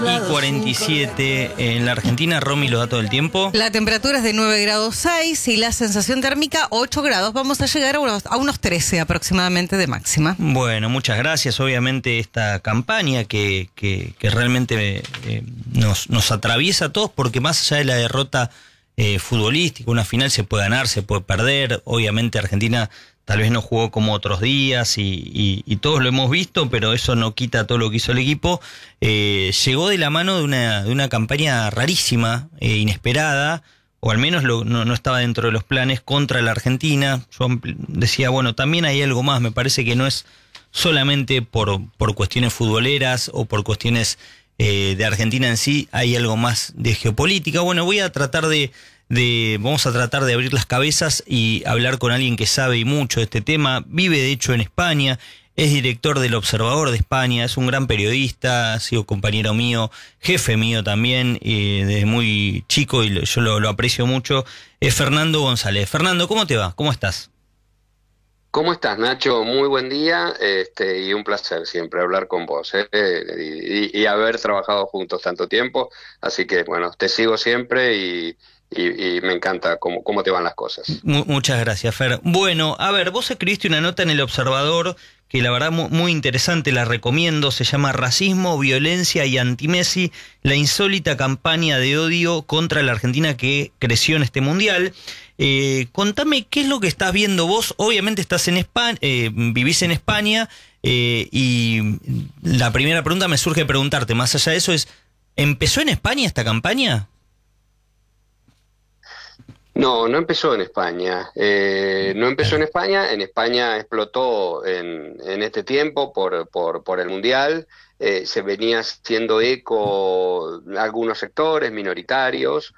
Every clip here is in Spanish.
Y 47 en la Argentina. Romy, los datos del tiempo. La temperatura es de 9 grados 6 y la sensación térmica 8 grados. Vamos a llegar a unos 13 aproximadamente de máxima. Bueno, muchas gracias. Obviamente esta campaña que realmente nos atraviesa a todos, porque más allá de la derrota futbolística, una final se puede ganar, se puede perder. Obviamente Argentina tal vez no jugó como otros días y todos lo hemos visto, pero eso no quita todo lo que hizo el equipo. Llegó de la mano de una campaña rarísima, inesperada, o al menos no estaba dentro de los planes, contra la Argentina. Yo decía, bueno, también hay algo más. Me parece que no es solamente por cuestiones futboleras o por cuestiones de Argentina en sí, hay algo más de geopolítica. Bueno, vamos a tratar de abrir las cabezas y hablar con alguien que sabe y mucho de este tema. Vive de hecho en España, es director del Observador de España, es un gran periodista, ha sido compañero mío, jefe mío también, desde muy chico, y yo lo aprecio mucho. Es Fernando González. Fernando, ¿cómo te va? ¿Cómo estás? ¿Cómo estás, Nacho? Muy buen día, y un placer siempre hablar con vos, y haber trabajado juntos tanto tiempo, así que bueno, te sigo siempre y me encanta cómo te van las cosas. Muchas gracias, Fer. Bueno, a ver, vos escribiste una nota en El Observador que la verdad muy interesante, la recomiendo, se llama Racismo, Violencia y Anti-Messi, la insólita campaña de odio contra la Argentina que creció en este Mundial. Contame qué es lo que estás viendo vos. Obviamente estás en España, vivís en España, y la primera pregunta me surge preguntarte, más allá de eso, ¿empezó en España esta campaña? No empezó en España. No empezó en España. En España explotó en este tiempo por el Mundial. Se venía haciendo eco algunos sectores minoritarios.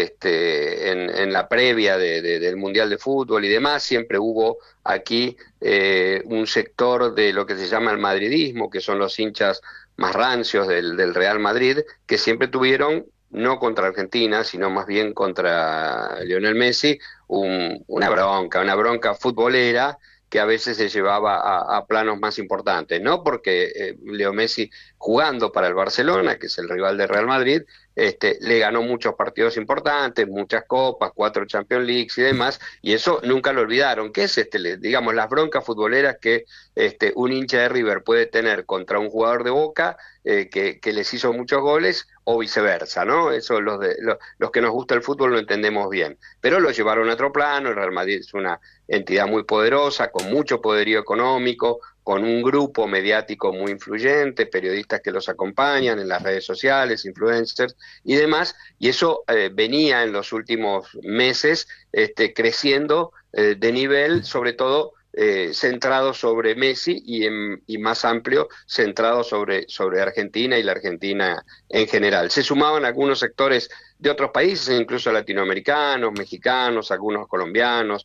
En la previa del Mundial de Fútbol y demás, siempre hubo aquí un sector de lo que se llama el madridismo, que son los hinchas más rancios del Real Madrid, que siempre tuvieron, no contra Argentina, sino más bien contra Lionel Messi, una bronca futbolera que a veces se llevaba a planos más importantes, ¿no? Porque Leo Messi, jugando para el Barcelona, que es el rival del Real Madrid, le ganó muchos partidos importantes, muchas copas, 4 Champions Leagues y demás, y eso nunca lo olvidaron, que es digamos, las broncas futboleras que un hincha de River puede tener contra un jugador de Boca que les hizo muchos goles, o viceversa, ¿no? Eso los que nos gusta el fútbol lo entendemos bien, pero lo llevaron a otro plano. El Real Madrid es una entidad muy poderosa, con mucho poderío económico, con un grupo mediático muy influyente, periodistas que los acompañan en las redes sociales, influencers y demás, y eso venía en los últimos meses creciendo de nivel, sobre todo centrado sobre Messi y más amplio centrado sobre Argentina y la Argentina en general. Se sumaban algunos sectores de otros países, incluso latinoamericanos, mexicanos, algunos colombianos,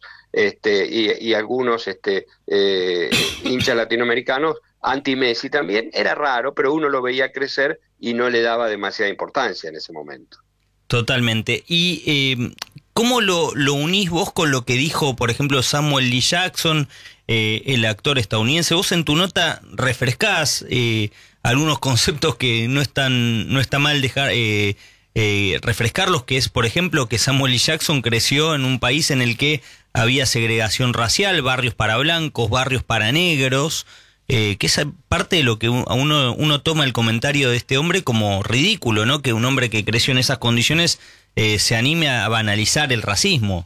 y algunos hinchas latinoamericanos anti-Messi también. Era raro, pero uno lo veía crecer y no le daba demasiada importancia en ese momento. Totalmente. Y ¿cómo lo unís vos con lo que dijo, por ejemplo, Samuel L. Jackson, el actor estadounidense? Vos en tu nota refrescás algunos conceptos que no está mal dejar refrescarlos, que es, por ejemplo, que Samuel L. Jackson creció en un país en el que había segregación racial, barrios para blancos, barrios para negros, que esa parte de lo que uno toma el comentario de este hombre como ridículo, ¿no? Que un hombre que creció en esas condiciones se anime a banalizar el racismo.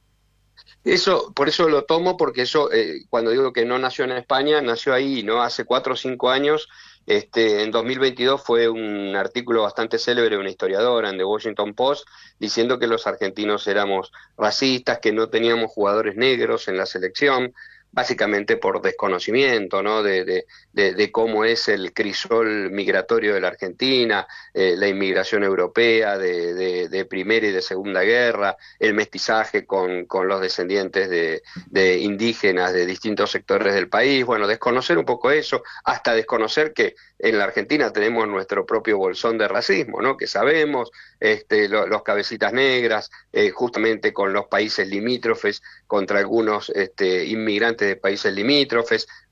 Por eso lo tomo, porque eso, cuando digo que no nació en España, nació ahí, ¿no? Hace 4 o 5 años, en 2022 fue un artículo bastante célebre de una historiadora en The Washington Post, diciendo que los argentinos éramos racistas, que no teníamos jugadores negros en la selección, básicamente por desconocimiento, ¿no? de cómo es el crisol migratorio de la Argentina, la inmigración europea de Primera y de Segunda Guerra, el mestizaje con los descendientes de indígenas de distintos sectores del país. Bueno, desconocer un poco eso, hasta desconocer que en la Argentina tenemos nuestro propio bolsón de racismo, ¿no? Que sabemos, los cabecitas negras, justamente con los países limítrofes, contra algunos inmigrantes de países limítrofes,